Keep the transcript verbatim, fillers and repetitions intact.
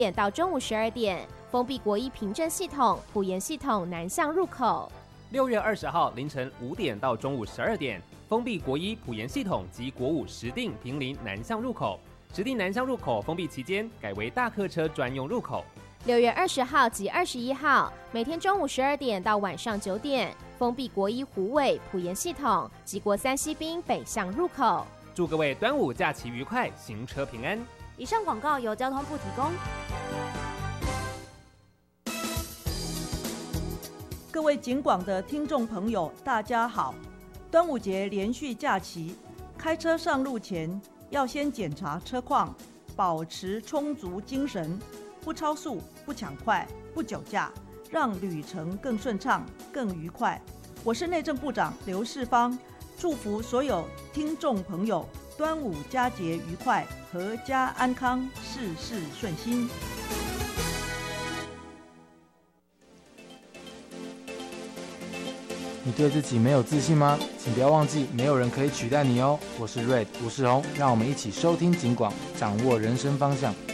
点到中午十二点，封闭国一凭证系统、普研系统南向入口。 六月二十号凌晨五点到中午十二点，封闭国一普研系统及国五石碇坪林南向入口。石碇南向入口封闭期间改为大客车专用入口。 六月二十号及二十一号，每天中午十二点到晚上九点，封闭国一虎尾普研系统及国三西滨北向入口。 祝各位端午假期愉快，行车平安。 以上广告由交通部提供。 各位警广的听众朋友，大家好！端午节连续假期，开车上路前要先检查车况，保持充足精神，不超速、不抢快、不酒驾，让旅程更顺畅、更愉快。我是内政部长刘世芳，祝福所有听众朋友端午佳节愉快，阖家安康，事事顺心。 你对自己没有自信吗？请不要忘记，没有人可以取代你哦。我是 Red 吴世宏，让我们一起收听警广，掌握人生方向。